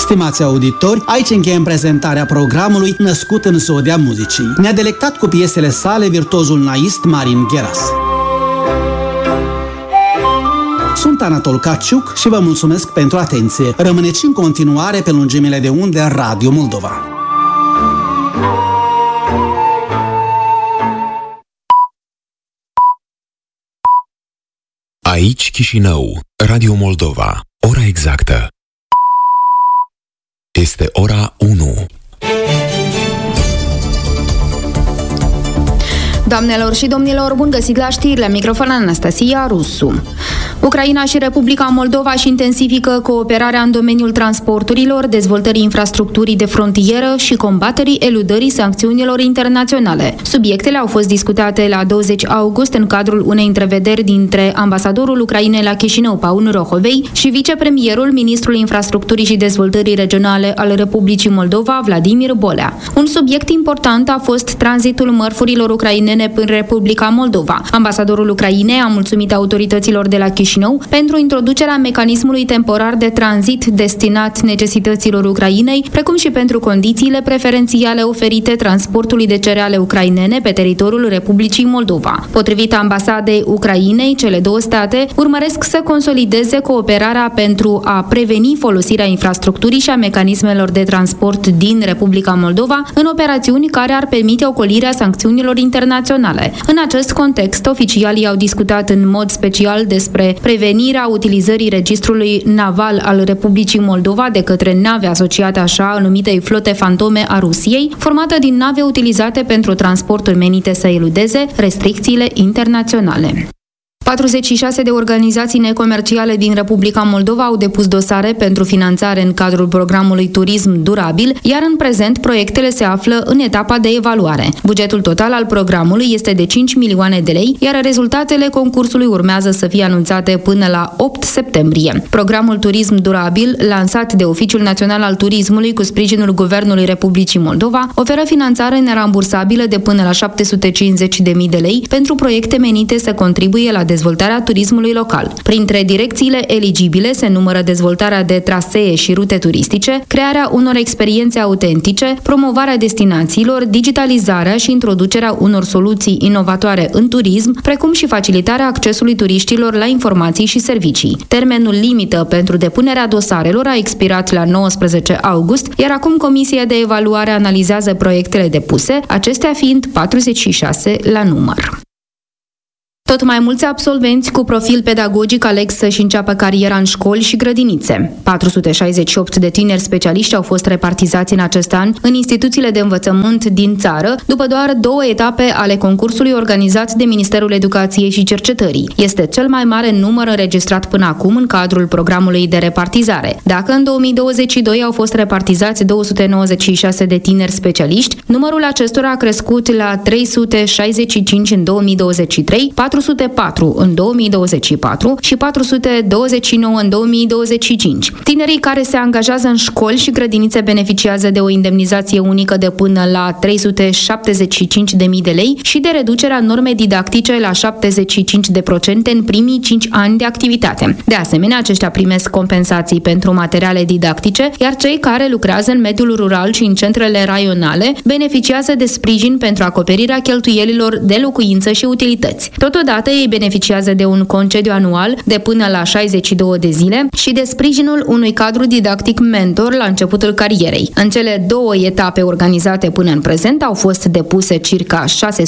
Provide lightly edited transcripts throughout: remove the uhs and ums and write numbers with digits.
Stimați auditori, aici încheiem prezentarea programului Născut în Sodia Muzicii. Ne-a delectat cu piesele sale virtuozul naist Marin Gheras. Sunt Anatol Caciuc și vă mulțumesc pentru atenție. Rămâneți în continuare pe lungimile de unde Radio Moldova. Aici Chișinău, Radio Moldova. Ora exactă este ora 1. Doamnelor și domnilor, bun găsit la știri, la microfon Anastasia Rusu. Ucraina și Republica Moldova își intensifică cooperarea în domeniul transporturilor, dezvoltării infrastructurii de frontieră și combaterii eludării sancțiunilor internaționale. Subiectele au fost discutate la 20 august în cadrul unei întrevederi dintre ambasadorul Ucrainei la Chișinău, Paul Rohovei, și vicepremierul, ministrul infrastructurii și dezvoltării regionale al Republicii Moldova, Vladimir Bolea. Un subiect important a fost tranzitul mărfurilor ucrainene prin Republica Moldova. Ambasadorul Ucrainei a mulțumit autorităților de la Chișinău pentru introducerea mecanismului temporar de tranzit destinat necesităților Ucrainei, precum și pentru condițiile preferențiale oferite transportului de cereale ucrainene pe teritoriul Republicii Moldova. Potrivit ambasadei Ucrainei, cele două state urmăresc să consolideze cooperarea pentru a preveni folosirea infrastructurii și a mecanismelor de transport din Republica Moldova în operațiuni care ar permite ocolirea sancțiunilor internaționale. În acest context, oficialii au discutat în mod special despre prevenirea utilizării registrului naval al Republicii Moldova de către nave asociate așa numitei flote fantome a Rusiei, formată din nave utilizate pentru transporturi menite să eludeze restricțiile internaționale. 46 de organizații necomerciale din Republica Moldova au depus dosare pentru finanțare în cadrul programului Turism Durabil, iar în prezent proiectele se află în etapa de evaluare. Bugetul total al programului este de 5 milioane de lei, iar rezultatele concursului urmează să fie anunțate până la 8 septembrie. Programul Turism Durabil, lansat de Oficiul Național al Turismului cu sprijinul Guvernului Republicii Moldova, oferă finanțare nerambursabilă de până la 750.000 de lei pentru proiecte menite să contribuie la dezvoltarea turismului local. Printre direcțiile eligibile se numără dezvoltarea de trasee și rute turistice, crearea unor experiențe autentice, promovarea destinațiilor, digitalizarea și introducerea unor soluții inovatoare în turism, precum și facilitarea accesului turiștilor la informații și servicii. Termenul limită pentru depunerea dosarelor a expirat la 19 august, iar acum Comisia de Evaluare analizează proiectele depuse, acestea fiind 46 la număr. Tot mai mulți absolvenți cu profil pedagogic aleg să-și înceapă cariera în școli și grădinițe. 468 de tineri specialiști au fost repartizați în acest an în instituțiile de învățământ din țară, după doar 2 etape ale concursului organizat de Ministerul Educației și Cercetării. Este cel mai mare număr înregistrat până acum în cadrul programului de repartizare. Dacă în 2022 au fost repartizați 296 de tineri specialiști, numărul acestora a crescut la 365 în 2023, 404 în 2024 și 429 în 2025. Tinerii care se angajează în școli și grădinițe beneficiază de o indemnizație unică de până la 375.000 de lei și de reducerea normei didactice la 75% în primii 5 ani de activitate. De asemenea, aceștia primesc compensații pentru materiale didactice, iar cei care lucrează în mediul rural și în centrele raionale beneficiază de sprijin pentru acoperirea cheltuielilor de locuință și utilități. Totodată, ei beneficiază de un concediu anual de până la 62 de zile și de sprijinul unui cadru didactic mentor la începutul carierei. În cele 2 etape organizate până în prezent au fost depuse circa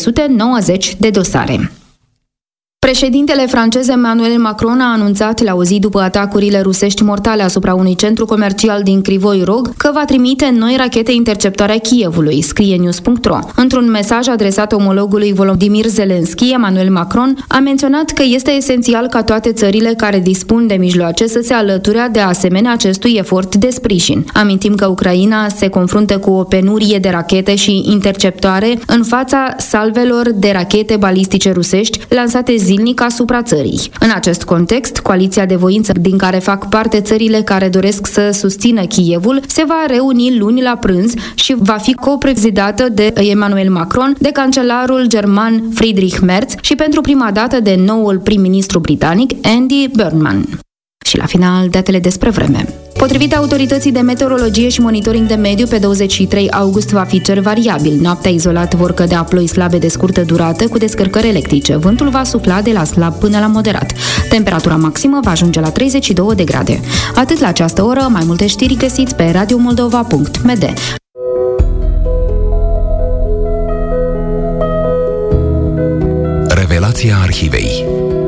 690 de dosare. Președintele francez Emmanuel Macron a anunțat la o zi după atacurile rusești mortale asupra unui centru comercial din Crivoi Rog că va trimite noi rachete interceptoare a Kievului, scrie news.ro. Într-un mesaj adresat omologului Volodymyr Zelensky, Emmanuel Macron a menționat că este esențial ca toate țările care dispun de mijloace să se alăture de asemenea acestui efort de sprijin. Amintim că Ucraina se confruntă cu o penurie de rachete și interceptoare în fața salvelor de rachete balistice rusești lansate zilnic asupra țării. În acest context, coaliția de voință din care fac parte țările care doresc să susțină Kievul se va reuni luni la prânz și va fi coprezidată de Emmanuel Macron, de cancelarul german Friedrich Merz și pentru prima dată de noul prim-ministru britanic Andy Burnham. Și la final, datele despre vreme. Potrivit autorității de meteorologie și monitoring de mediu, pe 23 august va fi cer variabil. Noaptea izolat vor cădea ploi slabe de scurtă durată cu descărcări electrice. Vântul va sufla de la slab până la moderat. Temperatura maximă va ajunge la 32 de grade. Atât la această oră, mai multe știri găsiți pe radiomoldova.md. Revelația arhivei.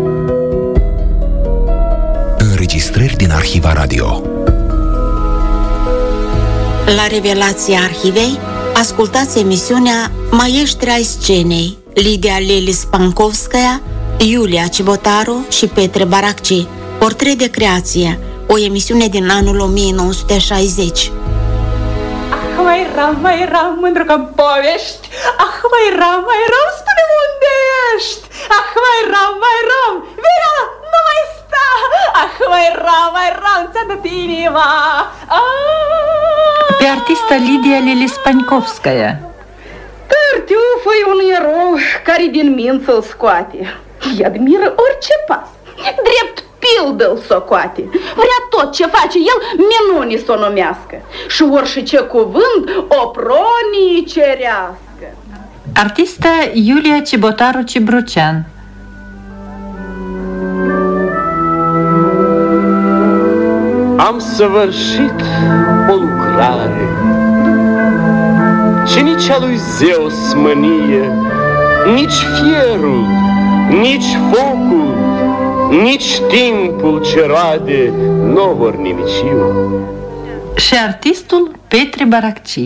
Înregistrări din Arhiva Radio. La Revelația Arhivei ascultați emisiunea Maestri ai scenei, Lidia Lelis Pankovskaya, Iulia Cibotaru și Petre Baracci. Portret de creație, o emisiune din anul 1960. Mai eram, mândru că-mi povești. Mai eram, spune-mi unde ești. Mai eram, Vera, nu mai sta. Mai eram, ți-a dat inima. Pe artistă Lidia Lelis Pankovskaya. Tartiuful e un erou care din mință îl scoate. Îi admiră orice pas. Drept pildă îl socoate. Vrea tot ce face el minuni să o numească. Și orice cuvânt o pronii cerească. Artista Iulia Cibotaru Cibrucean. Am săvârșit o lucrare și nici a lui Zeus mânie, nici fierul, nici focul, nici timpul ce roade n-o vor nimiciu. Și artistul Petre Baracci.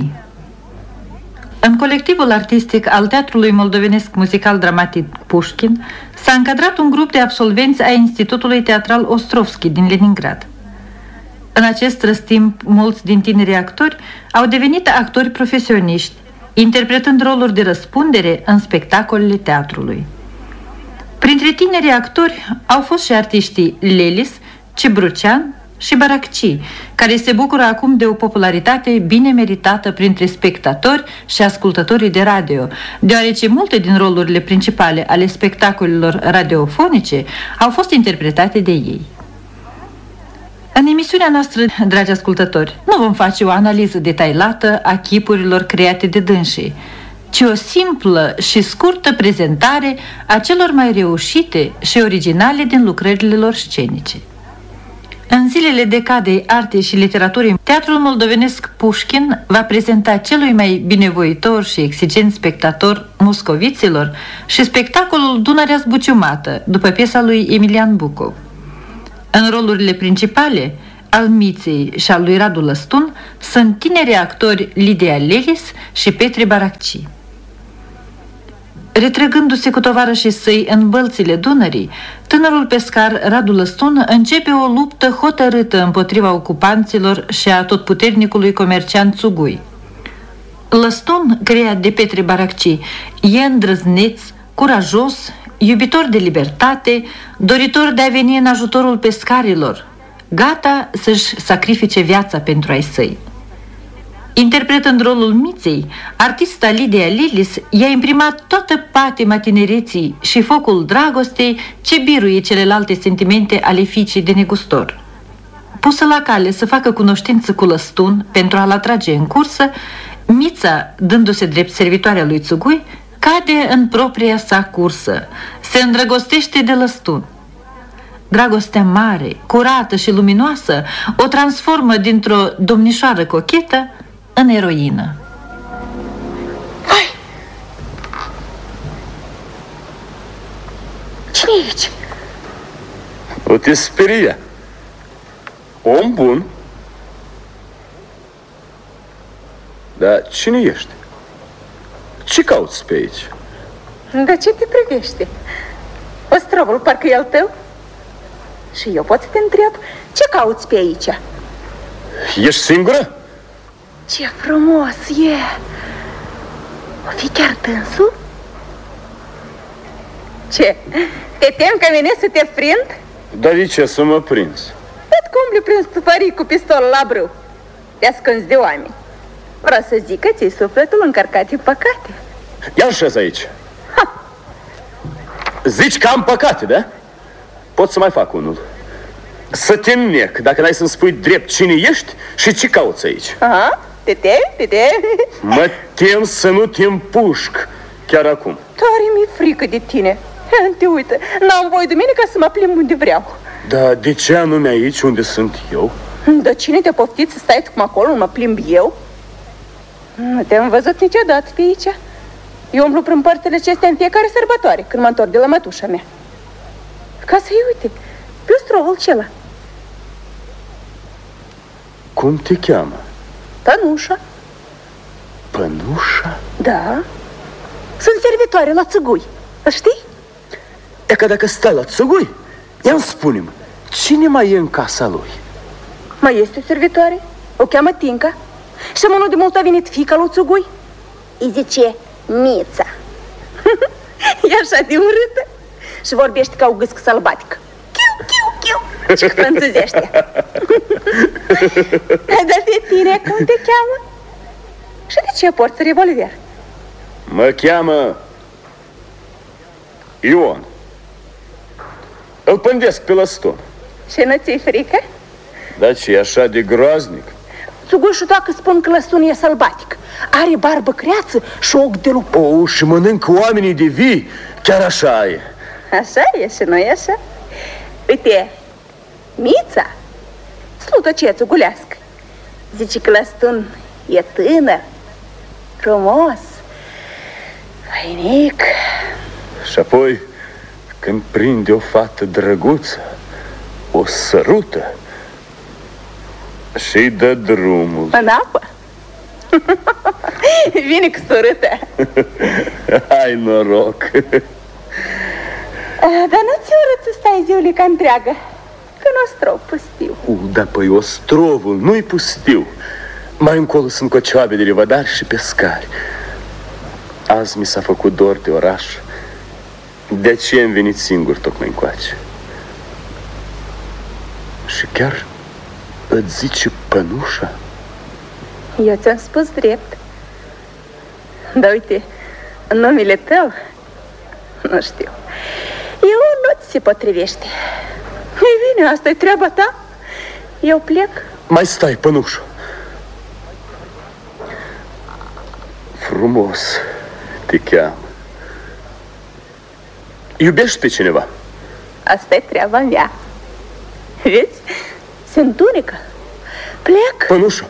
În colectivul artistic al Teatrului Moldovenesc Muzical Dramatic Pușkin s-a încadrat un grup de absolvenți ai Institutului Teatral Ostrovski din Leningrad. În acest răstimp, mulți din tinerii actori au devenit actori profesioniști, interpretând roluri de răspundere în spectacolele teatrului. Printre tinerii actori au fost și artiștii Lelis, Cibrucean și Baracci, care se bucură acum de o popularitate bine meritată printre spectatori și ascultătorii de radio, deoarece multe din rolurile principale ale spectacolelor radiofonice au fost interpretate de ei. În emisiunea noastră, dragi ascultători, nu vom face o analiză detaliată a chipurilor create de dânsii, ci o simplă și scurtă prezentare a celor mai reușite și originale din lucrările lor scenice. În zilele decadei artei și literaturii, Teatrul Moldovenesc Pușkin va prezenta celui mai binevoitor și exigent spectator moscoviților și spectacolul Dunărea zbuciumată, după piesa lui Emilian Bucov. În rolurile principale, al Miței și al lui Radu Lăstun, sunt tinerii actori Lidia Lelis și Petre Baracci. Retrăgându-se cu tovarășii săi în bălțile Dunării, tânărul pescar Radu Lăstun începe o luptă hotărâtă împotriva ocupanților și a totputernicului comerciant Țugui. Lăstun, creat de Petre Baracci, e îndrăzneț, curajos, iubitor de libertate, doritor de a veni în ajutorul pescarilor, gata să-și sacrifice viața pentru ai săi. Interpretând rolul Miței, artista Lidia Lelis i-a imprimat toată patima tinereții și focul dragostei ce biruie celelalte sentimente ale fiicei de negustor. Pusă la cale să facă cunoștință cu Lăstun pentru a-l atrage în cursă, Mița, dându-se drept servitoarea lui Țugui, cade în propria sa cursă, se îndrăgostește de Lăstun. Dragostea mare, curată și luminoasă o transformă dintr-o domnișoară cochetă în eroină. Hai! Cine e aici? O te speria. Om bun. Dar cine ești? Ce cauți pe aici? De ce te privește? Ostrovul parcă e al tău? Și eu pot să te întreb, ce cauți pe aici? Ești singură? Ce frumos e! O fi chiar dânsul? Ce? Te tem că vine să te prind? Dar de ce să mă prinzi? Văd cum le prins tufării cu pistol la brâu. Te ascunzi de oameni. Vreau să zic că ți-i sufletul încărcat de păcate. Ia așez aici. Zici că am păcate, da? Pot să mai fac unul. Să te înnec, dacă n-ai să-mi spui drept cine ești și ce cauți aici. Aha, te temi? Mă tem să nu te împușc chiar acum. Tare mi-e frică de tine. Te uită, n-am voie de mine ca să mă plimb unde vreau. Dar de ce anume aici unde sunt eu? Dar cine te-a poftit să stai cum acolo, mă plimb eu? Nu te-am văzut niciodată pe aici. Eu umblu prin părțile acestea în fiecare sărbătoare, când mă întorc de la mătușa mea. Ca să-i uite, pe strovul acela. Cum te cheamă? Pănușa. Pănușa? Da. Sunt servitoare la țăgui, știi? E că dacă stai la țăgui, ia-mi spune-mi, cine mai e în casa lui? Mai este o servitoare, o cheamă Tinca. Și mă nu de mult a venit fiica lui țăgui. Îi zice Mița. E așa de urâtă și vorbește ca o gâscă sălbatică. Chiu, chiu, chiu. Și frânțuzește. Dar de tine cum te cheamă? Și de ce porți revolver? Mă cheamă Ion. Îl pândesc pe lăston. Și nu ți-i frică? Dar ce e așa de groaznic? Țugușul toacă spun că lăstonul e sălbatic. Are barbă creață și ochi de lup. O, și mănâncă oamenii de vii. Chiar așa e. Așa e și nu e așa? Uite, Mița, slută ce țugulească. Zice că lăston e tânăr, frumos, fainic. Și apoi, când prinde o fată drăguță, o sărută și-i dă drumul. În apă? Vine cu sărâtă. Ai noroc. Dar nu ți urât să stai ziulica întreagă, că n-o strop pustiu. Da, păi ostrovul nu-i pustiu. Mai încolo sunt cocioabe de livădari și pescari. Azi mi s-a făcut dor de oraș. De aceea am venit singur tocmai încoace. Și chiar îți zice Pănușa? Eu ți-am spus drept. Dar uite, numele tău, nu știu, eu nu ți se potrivește. Ei bine, asta e treaba ta. Eu plec. Mai stai, Pănușa. Frumos te cheamă. Iubești pe cineva? Asta e treaba mea. Vezi? Se întunecă. Plec. Pănușa,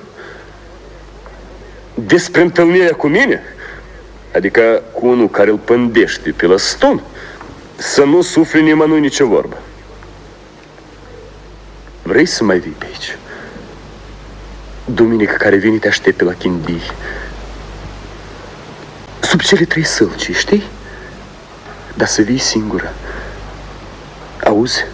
despre întâlnirea cu mine, adică cu unul care îl pândește pe lăston, să nu sufli nimănui nicio vorbă. Vrei să mai vii pe aici? Duminică care vine te aștept la Chindii, sub cele 3 sălci, știi? Dar să vii singură. Auzi?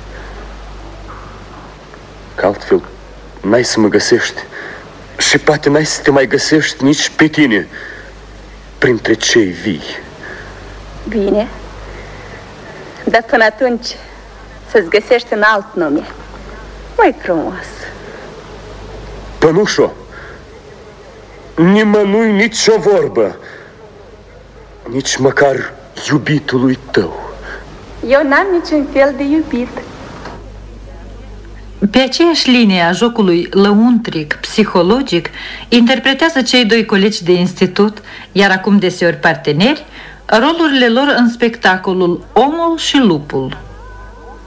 Că altfel n-ai să mă găsești. Și poate n-ai să te mai găsești nici pe tine printre cei vii. Bine. Dar până atunci să-ți găsești un alt nume mai frumos. Pănușo, nimănui nicio vorbă, nici măcar iubitului tău. Eu n-am niciun fel de iubit. Pe aceeași linie a jocului lăuntric, psihologic, interpretează cei 2 colegi de institut, iar acum deseori parteneri, rolurile lor în spectacolul Omul și Lupul.